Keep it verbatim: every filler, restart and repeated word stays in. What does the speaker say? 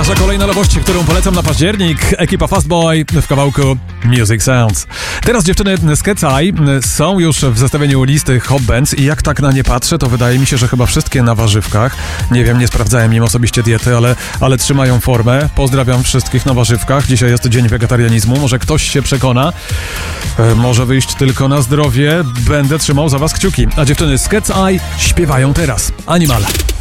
Nasza kolejna nowość, którą polecam na październik. Ekipa Fastboy w kawałku Music Sounds. Teraz dziewczyny z Cat's Eye są już w zestawieniu listy Hot Bands i jak tak na nie patrzę, to wydaje mi się, że chyba wszystkie na warzywkach. Nie wiem, nie sprawdzałem im osobiście diety, ale, ale trzymają formę. Pozdrawiam wszystkich na warzywkach. Dzisiaj jest dzień wegetarianizmu. Może ktoś się przekona. E, może wyjść tylko na zdrowie. Będę trzymał za was kciuki. A dziewczyny z Cat's Eye śpiewają teraz Animal.